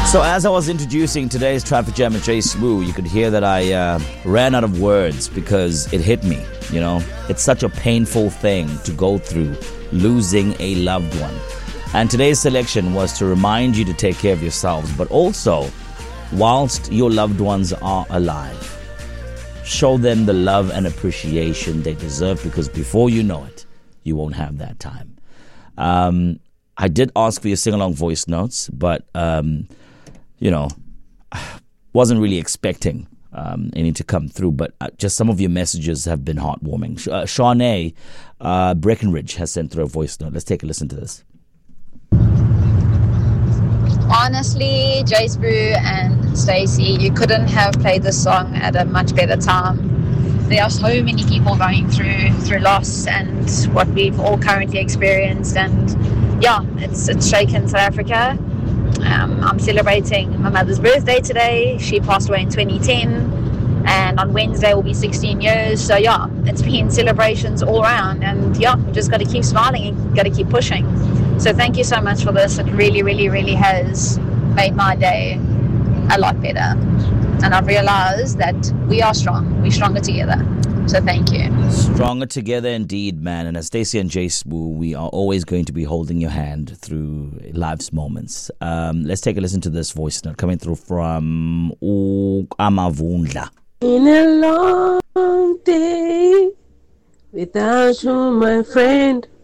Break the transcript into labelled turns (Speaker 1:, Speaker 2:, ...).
Speaker 1: So as I was introducing today's Traffic Jam with Jay Smooth, you could hear that I ran out of words because it hit me, you know. It's such a painful thing to go through, losing a loved one. And today's selection was to remind you to take care of yourselves, but also, whilst your loved ones are alive, show them the love and appreciation they deserve, because before you know it, you won't have that time. I did ask for your sing-along voice notes, but wasn't really expecting any to come through, but just some of your messages have been heartwarming. Shawnee Breckenridge has sent through a voice note. Let's take a listen to this.
Speaker 2: Honestly, Jay Sprue and Stacey, you couldn't have played this song at a much better time. There are so many people going through loss and what we've all currently experienced, and yeah, it's shaken South Africa. I'm celebrating my mother's birthday today. She passed away in 2010, and on Wednesday will be 16 years. So yeah, it's been celebrations all around, and yeah, we just got to keep smiling and got to keep pushing. So thank you so much for this. It really, really, really has made my day a lot better. And I've realized that we are strong. We're stronger together. So thank you.
Speaker 1: Stronger together indeed, man. And as Stacey and Jay Smooth, we are always going to be holding your hand through life's moments. Let's take a listen to this voice note coming through from Amavundla.
Speaker 3: In a long day without you, my friend,